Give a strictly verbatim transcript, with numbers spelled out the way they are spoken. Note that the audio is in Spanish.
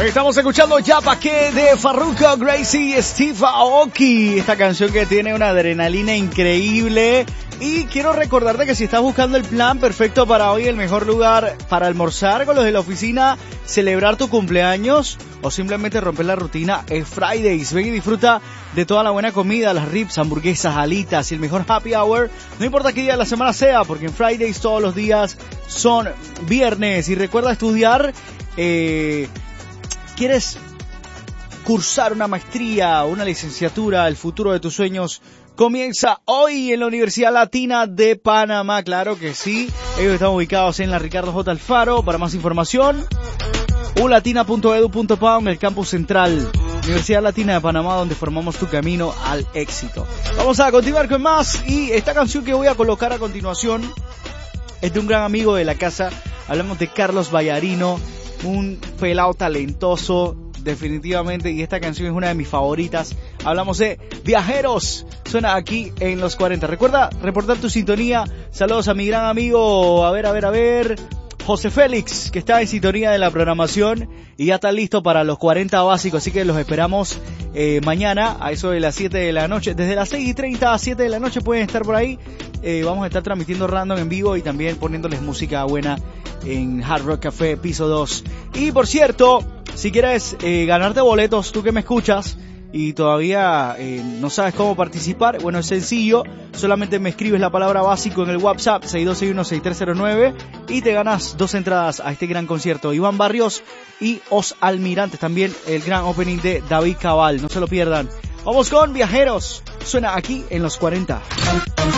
Estamos escuchando Ya Pa' Qué de Farruko, Gracie y Steve Aoki. Esta canción que tiene una adrenalina increíble. Y quiero recordarte que si estás buscando el plan perfecto para hoy, el mejor lugar para almorzar con los de la oficina, celebrar tu cumpleaños o simplemente romper la rutina, es Fridays. Ven y disfruta de toda la buena comida, las ribs, hamburguesas, alitas y el mejor happy hour. No importa qué día de la semana sea, porque en Fridays todos los días son viernes. Y recuerda estudiar. Eh, ¿Quieres cursar una maestría o una licenciatura? El futuro de tus sueños comienza hoy en la Universidad Latina de Panamá. Claro que sí. Ellos están ubicados en la Ricardo J. Alfaro. Para más información, u latina punto edu punto pa en el campus central. Universidad Latina de Panamá, donde formamos tu camino al éxito. Vamos a continuar con más. Y esta canción que voy a colocar a continuación es de un gran amigo de la casa. Hablamos de Carlos Vallarino, un pelado talentoso, definitivamente, y esta canción es una de mis favoritas. Hablamos de Viajeros, suena aquí en los cuarenta. Recuerda reportar tu sintonía. Saludos a mi gran amigo, a ver, a ver, a ver, José Félix, que está en sintonía de la programación y ya está listo para los cuarenta básicos, así que los esperamos eh, mañana a eso de las siete de la noche. Desde las seis y treinta a siete de la noche pueden estar por ahí. Eh, vamos a estar transmitiendo random en vivo y también poniéndoles música buena en Hard Rock Café Piso dos. Y por cierto, si quieres eh, ganarte boletos, tú que me escuchas y todavía eh, no sabes cómo participar, bueno, es sencillo. Solamente me escribes la palabra básico en el WhatsApp seis dos seis uno seis tres cero nueve y te ganas dos entradas a este gran concierto. Iván Barrios y Os Almirantes, también el gran opening de David Cabal, no se lo pierdan. Vamos con Viajeros, suena aquí en los cuarenta.